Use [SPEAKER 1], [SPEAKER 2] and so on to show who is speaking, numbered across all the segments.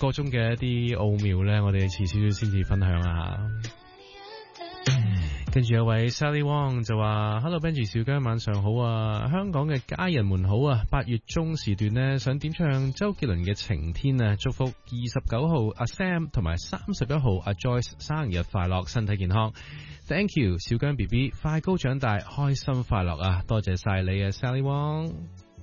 [SPEAKER 1] 個中嘅一啲奧妙咧，我哋遲少少先至分享啊。跟住有位 Sally Wong 就話 Hello Benji 小姜晚上好啊，香港嘅家人們好啊，8月中時段呢，想點唱周杰倫嘅晴天啊，祝福29號阿 Sam 同埋31號阿 Joyce 生日快樂，身體健康。 Thank you 小姜 BB 快高長大，開心快樂啊，多謝晒你啊 Sally Wong。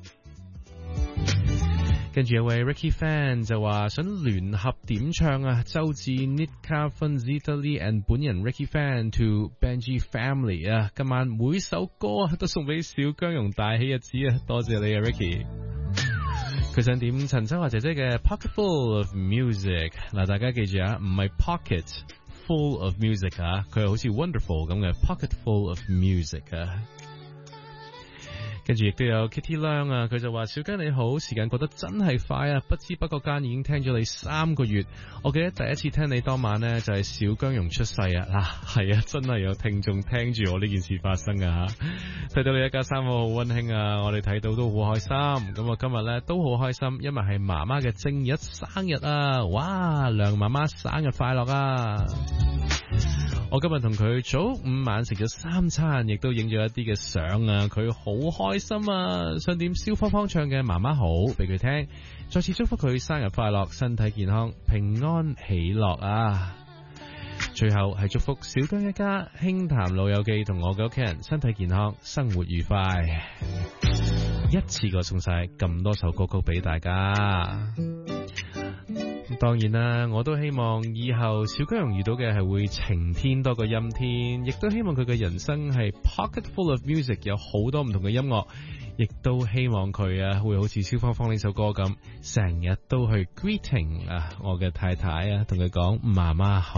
[SPEAKER 1] 跟住有位 Ricky Fan 就話想聯合點唱啊，周志 Nitka Funzita Lee and 本人 Ricky Fan to Benji Family 啊，今晚每首歌啊都送俾小姜蓉大喜日子啊，多謝你啊 Ricky。佢想點陳秋華姐姐嘅 Pocket Full of Music， 嗱大家記住啊，唔係 Pocket Full of Music 啊，佢係好似 Wonderful 咁嘅 Pocket Full of Music 啊。跟住亦都有 Kitty Lang 啊，佢就話小姜你好，時間過得真係快啊，不知不覺間已經聽咗你3個月。我記得第一次聽你當晚呢，就係小姜蓉出世啊，嗱係啊，真係有聽眾聽住我呢件事發生啊吓，睇到你一家3口好溫馨啊，我哋睇到都好開心。咁啊今日呢，都好開心，因為係媽媽嘅正日生日啊，哇，梁媽媽生日快樂啊！我今日同佢早午晚食咗3餐，亦都影咗一啲嘅相啊，佢好開心啊，想點蕭芳芳唱嘅媽媽好俾佢聽，再次祝福佢生日快樂，身體健康，平安喜樂啊！最後係祝福小姜一家輕談老友記同我嘅屋企人身體健康，生活愉快，一次過送晒咁多首歌曲俾大家。當然啦，我都希望以後小姜蓉遇到嘅係會晴天多過陰天，亦都希望佢嘅人生係 pocket full of music， 有好多唔同嘅音樂，亦都希望佢啊會好似蕭芳芳呢首歌咁，成日都去 greeting 啊我嘅太太啊，同佢講媽媽好。